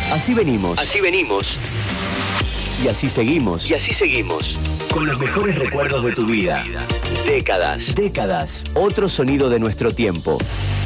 Así venimos. Así venimos. Y así seguimos. Y así seguimos. Con los mejores recuerdos de tu vida. Décadas. Décadas. Otro sonido de nuestro tiempo.